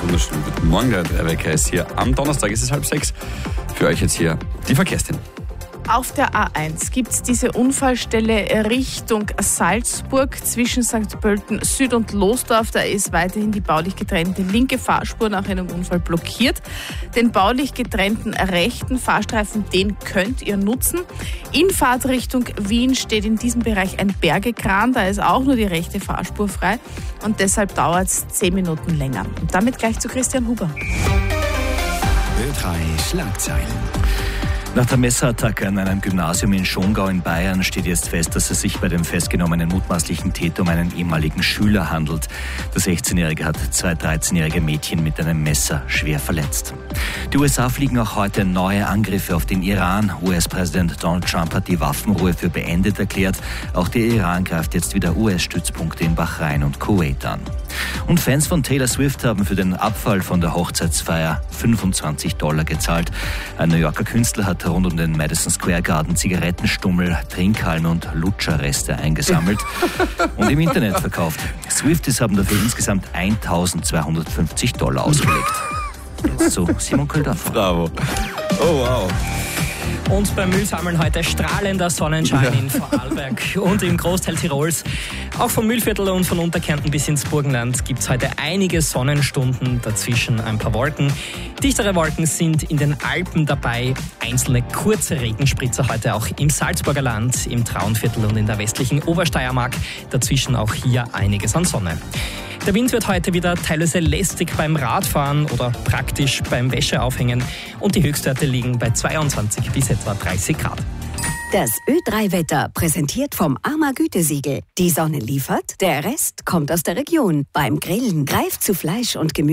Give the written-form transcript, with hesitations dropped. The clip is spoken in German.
wunderschönen guten Morgen. Der Wecker ist hier. Am Donnerstag ist es 5:30. Für euch jetzt hier die Verkehrsthemen. Auf der A1 gibt es diese Unfallstelle Richtung Salzburg zwischen St. Pölten Süd und Losdorf. Da ist weiterhin die baulich getrennte linke Fahrspur nach einem Unfall blockiert. Den baulich getrennten rechten Fahrstreifen, den könnt ihr nutzen. In Fahrtrichtung Wien steht in diesem Bereich ein Bergekran. Da ist auch nur die rechte Fahrspur frei und deshalb dauert es 10 Minuten länger. Und damit gleich zu Christian Huber. Ö3 Schlagzeilen. Nach der Messerattacke an einem Gymnasium in Schongau in Bayern steht jetzt fest, dass es sich bei dem festgenommenen mutmaßlichen Täter um einen ehemaligen Schüler handelt. Der 16-Jährige hat 2 13-jährige Mädchen mit einem Messer schwer verletzt. Die USA fliegen auch heute neue Angriffe auf den Iran. US-Präsident Donald Trump hat die Waffenruhe für beendet erklärt. Auch der Iran greift jetzt wieder US-Stützpunkte in Bahrain und Kuwait an. Und Fans von Taylor Swift haben für den Abfall von der Hochzeitsfeier $25 gezahlt. Ein New Yorker Künstler hat rund um den Madison Square Garden Zigarettenstummel, Trinkhalme und Lutscherreste eingesammelt und im Internet verkauft. Swifties haben dafür insgesamt $1.250 ausgelegt. Jetzt zu Simon Köldorfer. Bravo. Oh, wow. Und beim Müllsammeln heute strahlender Sonnenschein in Vorarlberg und im Großteil Tirols. Auch vom Mühlviertel und von Unterkärnten bis ins Burgenland gibt es heute einige Sonnenstunden, dazwischen ein paar Wolken. Dichtere Wolken sind in den Alpen dabei, einzelne kurze Regenspritzer heute auch im Salzburger Land, im Traunviertel und in der westlichen Obersteiermark. Dazwischen auch hier einiges an Sonne. Der Wind wird heute wieder teilweise lästig beim Radfahren oder praktisch beim Wäscheaufhängen und die Höchstwerte liegen bei 22 bis etwa 30 Grad. Das Ö3-Wetter präsentiert vom AMA Gütesiegel. Die Sonne liefert, der Rest kommt aus der Region. Beim Grillen greift zu Fleisch und Gemüse.